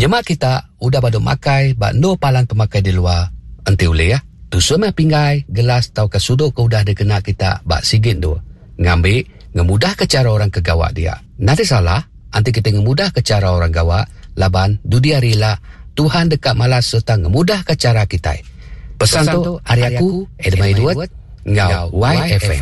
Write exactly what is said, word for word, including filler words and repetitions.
Penyemak kita udah pada makai bak no palan pemakai di luar. Enti boleh ya. Tu semai pinggai, gelas tau ke sudut ke udah dikena kita bak sigit tu. Ngambil, ngemudah ke cara orang ke gawak dia. Nanti salah, nanti kita ngemudah ke cara orang gawak, laban dudia rela, Tuhan dekat malas serta ngemudah ke cara kita. Pesan, Pesan tu, hari aku, Edmai Duat, ngau Y F M.